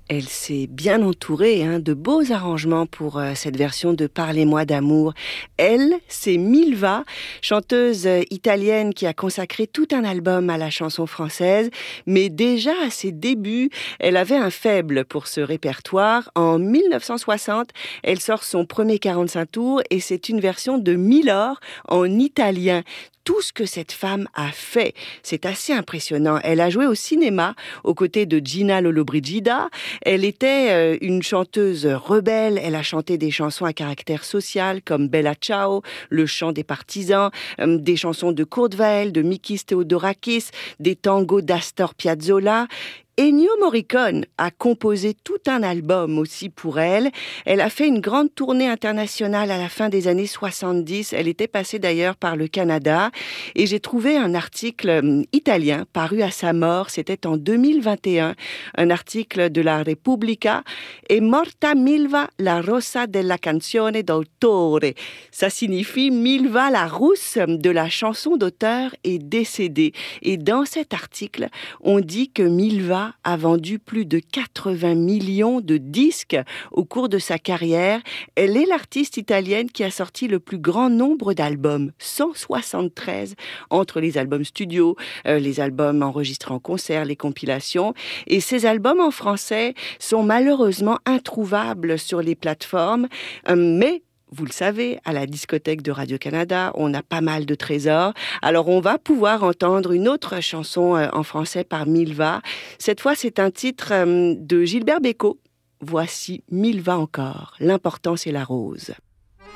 Elle s'est bien entourée de beaux arrangements pour cette version de Parlez-moi d'amour. Elle, c'est Milva, chanteuse italienne qui a consacré tout un album à la chanson française. Mais déjà à ses débuts, elle avait un faible pour ce répertoire. En 1960, elle sort son premier 45 tours et c'est une version de Milor en italien. Tout ce que cette femme a fait, c'est assez impressionnant. Elle a joué au cinéma aux côtés de Gina Lollobrigida. Elle était une chanteuse rebelle. Elle a chanté des chansons à caractère social comme Bella Ciao, Le chant des partisans, des chansons de Kurt Weill, de Mikis Theodorakis, des tangos d'Astor Piazzolla. Ennio Morricone a composé tout un album aussi pour elle. Elle a fait une grande tournée internationale à la fin des années 70. Elle était passée d'ailleurs par le Canada. Et j'ai trouvé un article italien paru à sa mort. C'était en 2021. Un article de la Repubblica. È morta Milva la rossa della canzone d'autore. Ça signifie Milva la rousse de la chanson d'auteur est décédée. Et dans cet article, on dit que Milva a vendu plus de 80 millions de disques au cours de sa carrière. Elle est l'artiste italienne qui a sorti le plus grand nombre d'albums, 173, entre les albums studio, les albums enregistrés en concert, les compilations. Et ces albums en français sont malheureusement introuvables sur les plateformes, mais vous le savez, à la discothèque de Radio-Canada, on a pas mal de trésors. Alors, on va pouvoir entendre une autre chanson en français par Milva. Cette fois, c'est un titre de Gilbert Bécaud. Voici Milva encore. L'important, c'est la rose.